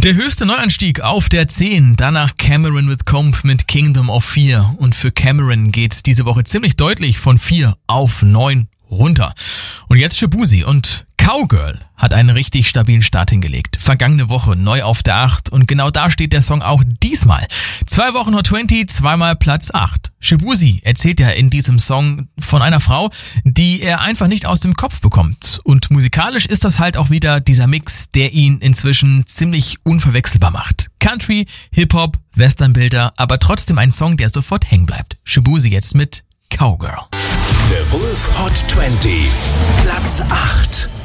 Der höchste Neuanstieg auf der 10, danach Cameron with Comb mit Kingdom of Fear. Und für Cameron geht's diese Woche ziemlich deutlich von 4 auf 9 runter. Und jetzt Shaboozey und Cowgirl hat einen richtig stabilen Start hingelegt. Vergangene Woche neu auf der 8 und genau da steht der Song auch diesmal. 2 Wochen Hot 20, zweimal Platz 8. Shaboozey erzählt ja in diesem Song von einer Frau, die er einfach nicht aus dem Kopf bekommt. Und musikalisch ist das halt auch wieder dieser Mix, der ihn inzwischen ziemlich unverwechselbar macht. Country, Hip-Hop, Westernbilder, aber trotzdem ein Song, der sofort hängen bleibt. Shaboozey jetzt mit Cowgirl. The Wolf Hot 20, Platz 8.